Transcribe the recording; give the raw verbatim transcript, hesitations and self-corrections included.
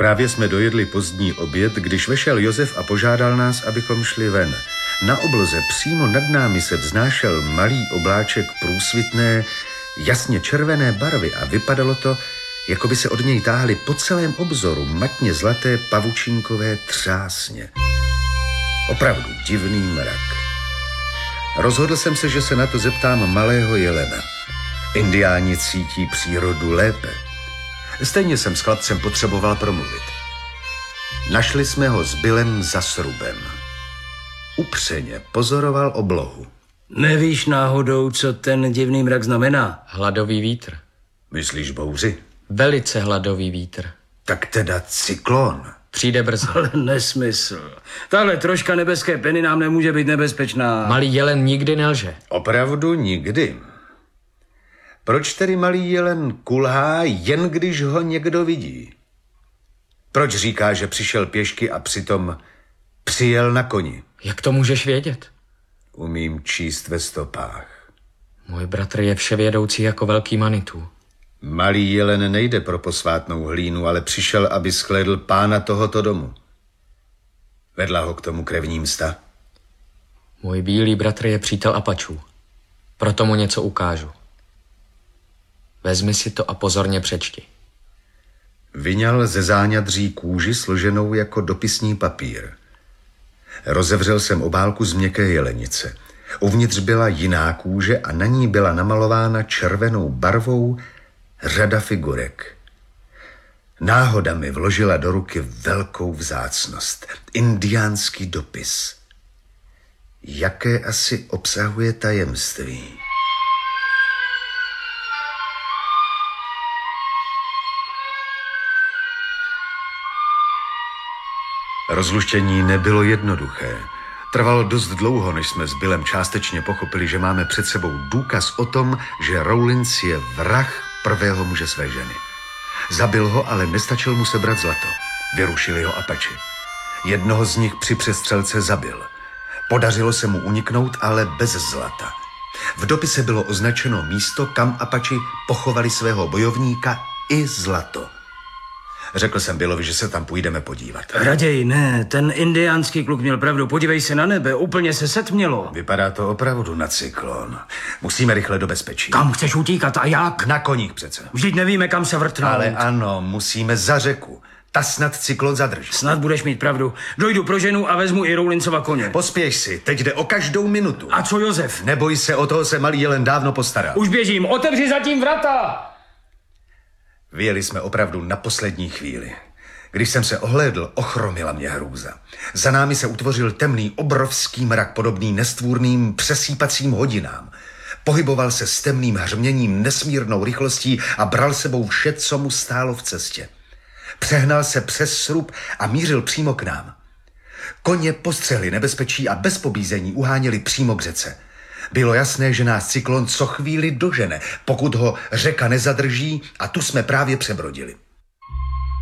Právě jsme dojedli pozdní oběd, když vešel Josef a požádal nás, abychom šli ven. Na obloze přímo nad námi se vznášel malý obláček průsvitné, jasně červené barvy a vypadalo to, jako by se od něj táhly po celém obzoru matně zlaté pavučinkové třásně. Opravdu divný mrak. Rozhodl jsem se, že se na to zeptám malého jelena. Indiáni cítí přírodu lépe. Stejně jsem s chlapcem potřeboval promluvit. Našli jsme ho s Billem za srubem. Upřeně pozoroval oblohu. Nevíš náhodou, co ten divný mrak znamená? Hladový vítr. Myslíš bouři? Velice hladový vítr. Tak teda cyklon. Přijde brzo. Ale nesmysl. Tahle troška nebeské peny nám nemůže být nebezpečná. Malý jelen nikdy nelže. Opravdu nikdy. Proč tedy malý jelen kulhá, jen když ho někdo vidí? Proč říká, že přišel pěšky a přitom přijel na koni? Jak to můžeš vědět? Umím číst ve stopách. Můj bratr je vševědoucí jako velký Manitou. Malý jelen nejde pro posvátnou hlínu, ale přišel, aby shlédl pána tohoto domu. Vedla ho k tomu krevní msta. Můj bílý bratr je přítel Apačů. Proto mu něco ukážu. Vezmi si to a pozorně přečti. Vyňal ze záňadří kůži složenou jako dopisní papír. Rozevřel jsem obálku z měkké jelenice. Uvnitř byla jiná kůže a na ní byla namalována červenou barvou řada figurek. Náhoda mi vložila do ruky velkou vzácnost. Indiánský dopis. Jaké asi obsahuje tajemství? Rozluštění nebylo jednoduché. Trvalo dost dlouho, než jsme s Billem částečně pochopili, že máme před sebou důkaz o tom, že Rawlins je vrah prvého muže své ženy. Zabil ho, ale nestačil mu sebrat zlato. Vyrušili ho Apači. Jednoho z nich při přestřelce zabil. Podařilo se mu uniknout, ale bez zlata. V dopise bylo označeno místo, kam Apači pochovali svého bojovníka i zlato. Řekl jsem Billovi, že se tam půjdeme podívat. Raději ne, ten indiánský kluk měl pravdu. Podívej se na nebe, úplně se setmělo. Vypadá to opravdu na cyklon. Musíme rychle do bezpečí. Kam chceš utíkat a jak? Na koních přece. Vždyť nevíme, kam se vrtnout. Ale ano, musíme za řeku. Ta snad cyklon zadrží. Snad budeš mít pravdu. Dojdu pro ženu a vezmu i Rawlinsova koně. Pospěš si, teď jde o každou minutu. A co Josef? Neboj se, o toho se malý jelen dávno postaral. Už běžím, otevři zatím vrata! Vyjeli jsme opravdu na poslední chvíli. Když jsem se ohlédl, ochromila mě hrůza. Za námi se utvořil temný, obrovský mrak, podobný nestvůrným přesýpacím hodinám. Pohyboval se s temným hřměním, nesmírnou rychlostí a bral sebou vše, co mu stálo v cestě. Přehnal se přes srub a mířil přímo k nám. Koně postřehli nebezpečí a bez pobízení uháněli přímo k řece. Bylo jasné, že nás cyklon co chvíli dožene, pokud ho řeka nezadrží, a tu jsme právě přebrodili.